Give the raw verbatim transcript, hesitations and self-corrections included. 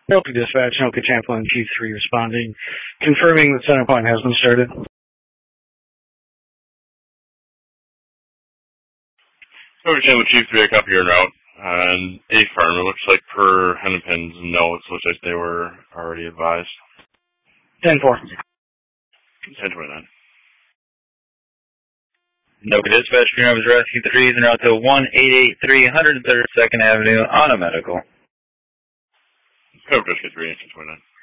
Delta Dispatch, Noka Champlain Q three responding, confirming that center point has been started. Noka Champlain Q three, I copy your route. And A firm, it looks like per Hennepin's notes, looks like they were already advised. ten four. ten twenty-nine. Noka Dispatch, Green Rover's Rescue three, and route to one eight eight three one hundred thirty-second Avenue on a medical. Cover Rescue three, ten twenty-nine.